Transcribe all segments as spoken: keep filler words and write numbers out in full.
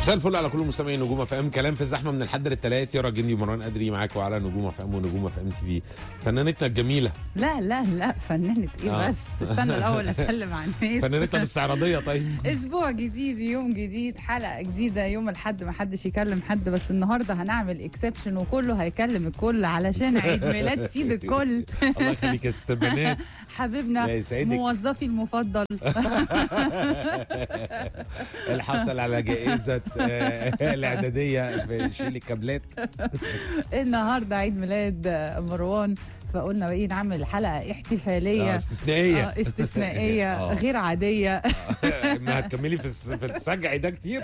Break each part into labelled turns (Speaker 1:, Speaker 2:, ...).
Speaker 1: مساء الفل على كل مستمعين نجوم اف ام. كلام في الزحمه من الحد للثلاث. يارا جندي ومروان قدري معاكم على نجوم اف ام ونجوم اف ام تي في. فنانتنا الجميله.
Speaker 2: لا لا لا فنانة ايه آه. بس استنى الاول اسلم على الناس.
Speaker 1: فنانتنا الاستعراضيه. طيب
Speaker 2: اسبوع جديد، يوم جديد، حلقه جديده، يوم الاحد ما حدش يكلم حد، بس النهارده هنعمل اكسبشن وكله هيكلم الكل علشان عيد ميلاد سيد الكل.
Speaker 1: الله يخليك يا ست البنات
Speaker 2: حبيبنا موظفي المفضل.
Speaker 1: الحصل على جائزه الاعداديه في شيل الكابلات.
Speaker 2: النهارده عيد ميلاد مروان، فقلنا بقى نعمل حلقه احتفاليه
Speaker 1: آه استثنائيه
Speaker 2: آه استثنائيه آه. غير عاديه.
Speaker 1: ما هتكملي في في السجع ده كتير.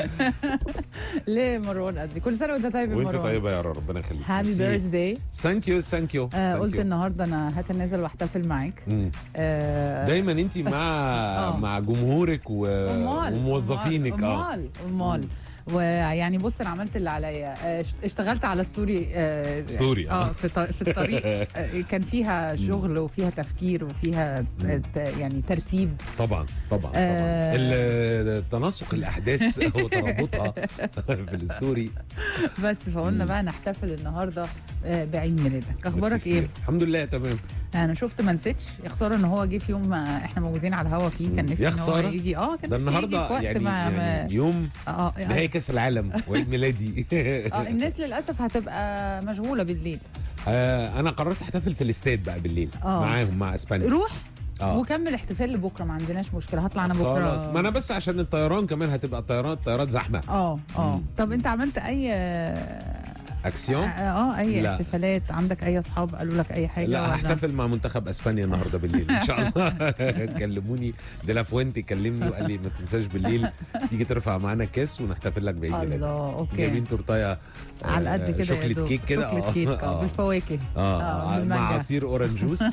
Speaker 2: ليه مروان قدي؟ كل سنه وانت طيب يا مروان.
Speaker 1: وانت طيبه يا ربنا يخليك.
Speaker 2: هابي بيرثداي.
Speaker 1: ثانك يو ثانك يو.
Speaker 2: قلت النهارده انا هتنازل واحتفل معاك.
Speaker 1: آه دايما انت مع آه. مع جمهورك و... وموظفينك.
Speaker 2: امال امال ويعني بص انا عملت اللي عليا. اشتغلت على ستوري آه
Speaker 1: ستوري
Speaker 2: اه في في الطريق. كان فيها شغل وفيها تفكير وفيها يعني ترتيب.
Speaker 1: طبعا طبعا آه طبعا تناسق الاحداث وترابطها في الستوري.
Speaker 2: بس فقلنا بقى نحتفل النهارده بعيد ميلادك. اخبارك ايه؟
Speaker 1: الحمد لله تمام.
Speaker 2: انا شفت ما نسيتش. يا خساره ان هو جه في يوم ما احنا موجودين على الهوا فيه. كان نفسي ان هو يجي. اه كان
Speaker 1: نفسي يجي في وقت
Speaker 2: يعني,
Speaker 1: ما يعني يوم اه نهائي كاس العالم وعيد ميلادي.
Speaker 2: اه الناس للاسف هتبقى مشغوله بالليل.
Speaker 1: آه انا قررت احتفل في الاستاد بقى بالليل آه. معاهم مع اسبانيا.
Speaker 2: روح آه. وكمل احتفال لبكره، ما عندناش مشكله. هطلع انا بكره
Speaker 1: خلاص. ما انا بس عشان الطيران كمان هتبقى الطيارات طيارات زحمه.
Speaker 2: اه اه طب انت عملت اي
Speaker 1: اكسيون؟
Speaker 2: اه اي لا. احتفالات عندك؟ اي اصحاب قالوا لك اي حاجه؟
Speaker 1: لا هحتفل مع منتخب اسبانيا النهارده بالليل ان شاء الله. كلموني دي لافوينتي كلمني وقال لي ما تنساش بالليل تيجي ترفع معانا الكاس ونحتفل لك بعيد ميلادك.
Speaker 2: الله اوكي.
Speaker 1: جايبين تورتايه
Speaker 2: على قد كده،
Speaker 1: شوكليت كيك كده
Speaker 2: شوكليت كيك اه بالفواكه
Speaker 1: اه, آه مع عصير اورنج جوس.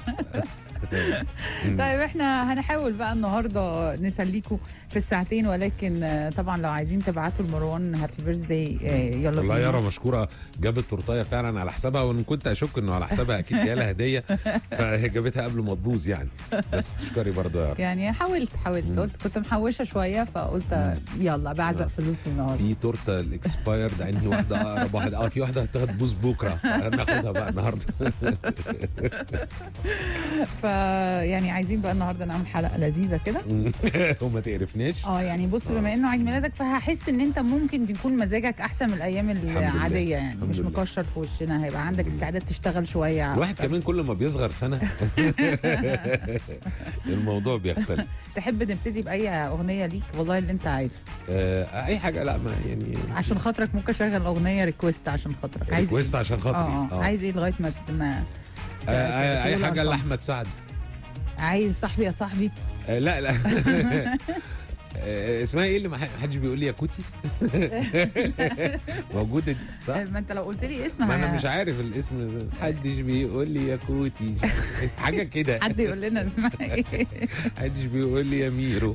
Speaker 2: طيب احنا هنحاول بقى النهارده نسليكم في الساعتين، ولكن طبعا لو عايزين تبعتوا لمروان هابي بيرث داي يلا.
Speaker 1: والله يارا مشكوره، جابت تورتايه فعلا على حسابها، وان كنت اشك انه على حسابها اكيد جايه لها هديه، فهي جابتها قبل ما تبوظ يعني. بس تشكري برضه يا يارا.
Speaker 2: يعني حاولت حاولت قلت كنت محوشه شويه، فقلت يلا بعزق فلوسي النهارده.
Speaker 1: في تورته الاكسبايرد انهي واحده اقرب واحده؟ اه في واحده هتبوظ بكره ناخدها بقى النهارده.
Speaker 2: فيعني عايزين بقى النهارده نعمل حلقه لذيذه كده
Speaker 1: وما تقرفناش.
Speaker 2: اه يعني بص بما انه عيد ميلادك فهحس ان انت ممكن تكون مزاجك احسن من الايام العاديه يعني، مش مكشر في وشنا، هيبقى عندك استعداد تشتغل شويه.
Speaker 1: الواحد كمان كل ما بيصغر سنه الموضوع بيختلف.
Speaker 2: تحب نبتدي باي اغنيه ليك؟ والله اللي انت عايزه.
Speaker 1: آه اي حاجه. لا ما يعني
Speaker 2: عشان خاطرك ممكن اشغل اغنيه ريكويست عشان خاطرك.
Speaker 1: عايز ريكويست إيه؟ عشان خاطري.
Speaker 2: اه, آه. عايز ايه لغايه ما ما
Speaker 1: آه اي حاجه لاحمد سعد.
Speaker 2: عايز صاحبي يا صاحبي؟
Speaker 1: آه لا لا. اسمها ايه اللي ما حدش بيقول لي يا كوتي؟ موجوده دي صح؟
Speaker 2: ما انت لو قلت لي اسمها.
Speaker 1: ما انا مش عارف الاسم. حدش بيقول لي يا كوتي حاجه كده.
Speaker 2: حد يقول لنا اسمها ايه؟
Speaker 1: حدش بيقول لي يا ميرو.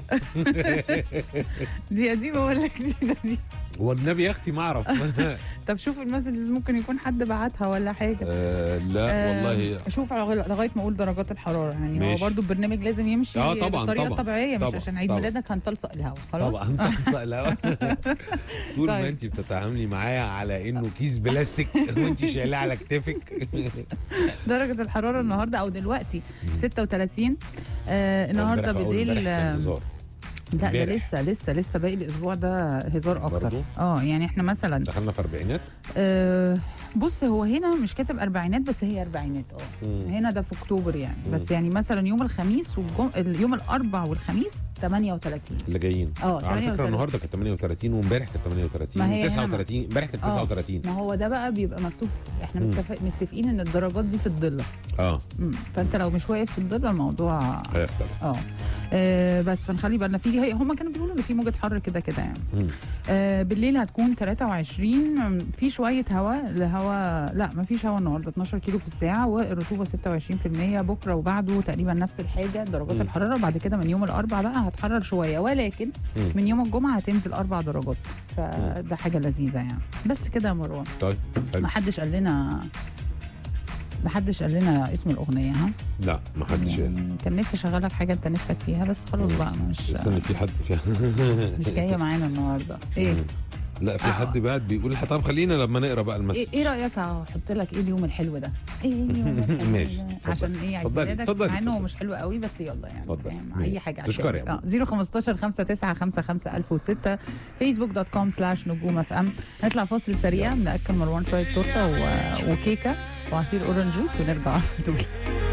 Speaker 2: دي قديمه ولا جديده دي؟
Speaker 1: والنبي يا اختي ما اعرف.
Speaker 2: طب شوف المسجز ممكن يكون حد بعتها ولا حاجه.
Speaker 1: آه لا آه والله.
Speaker 2: شوف لغايه ما اقول درجات الحراره يعني. هو برضو البرنامج لازم يمشي
Speaker 1: آه طبعا بالطريقه
Speaker 2: طبعا الطبيعيه، مش
Speaker 1: طبعا
Speaker 2: عشان عيد ميلادك هنطلصق الهوا خلاص.
Speaker 1: طبعا هنطلصق الهوا. طول ما انت بتتعاملي معايا على انه كيس بلاستيك وانت شايلاه على كتفك.
Speaker 2: درجه الحراره النهارده او دلوقتي ستة وثلاثين. آه النهارده بالليل. لا ده لسه لسه لسه باقي الاسبوع ده هزار اكتر. اه يعني احنا مثلا
Speaker 1: دخلنا في اربعينات.
Speaker 2: آه بص هو هنا مش كاتب اربعينات بس هي اربعينات. اه هنا ده في اكتوبر يعني. مم. بس يعني مثلا يوم الخميس والجم... اليوم الاربع والخميس ثمانية وثلاثين
Speaker 1: اللي جايين. اه على فكره النهارده كانت ثمانية وثلاثين وامبارح كانت ثمانية وثلاثين تسعة وثلاثين. امبارح كانت تسعة وثلاثين.
Speaker 2: ما هو ده بقى بيبقى مكتوب. احنا متفق متفقين ان الدرجات دي في الضله.
Speaker 1: اه
Speaker 2: فانت لو مش واقف في الضله الموضوع
Speaker 1: هيختلف.
Speaker 2: اه آه بس فنخلي بالنا فيه. هم كانوا بيقولوا ان في موجه حر كده كده يعني. آه بالليل هتكون ثلاثة وعشرين. في شويه هواء الهواء لا ما فيش هواء النهارده. اتناشر كيلو في الساعه والرطوبه ستة وعشرين في المية. بكره وبعده تقريبا نفس الحاجه درجات الحراره. بعد كده من يوم الاربعاء بقى هتحرر شويه، ولكن مم. من يوم الجمعه هتنزل اربع درجات. فده حاجه لذيذه يعني. بس كده يا مروان.
Speaker 1: طيب
Speaker 2: ما حدش قال لنا ما حدش قال لنا اسم الاغنيه. ها
Speaker 1: لا ما حدش قال.
Speaker 2: كان نفسي اشغلك حاجه انت نفسك فيها بس خلاص بقى مش
Speaker 1: استني في حد فيها
Speaker 2: مش جايه معانا النهارده. ايه
Speaker 1: لا في حد بعد بيقول طب خلينا لما نقرا بقى المسج.
Speaker 2: ايه, إيه رايك احط لك ايه اليوم الحلو ده؟ ايه اليوم الحلو
Speaker 1: ماشي.
Speaker 2: ده؟ عشان ايه عيد
Speaker 1: اتفضلي،
Speaker 2: ميلادك،
Speaker 1: اتفضلي،
Speaker 2: مع انه
Speaker 1: اتفضلي.
Speaker 2: مش حلو قوي بس يلا يعني
Speaker 1: اتفضلي.
Speaker 2: فاهم؟
Speaker 1: ماشي.
Speaker 2: اي حاجه
Speaker 1: تشكري يا
Speaker 2: اه صفر خمستاشر خمسة تسعة خمسة خمسة ألف وستة فيسبوك دوت كوم سلاش نجوم اف ام. نطلع فاصل سريع ناكل مروان شويه تورته و... وكيكه وعصير اورنج جوس ونرجع على طول.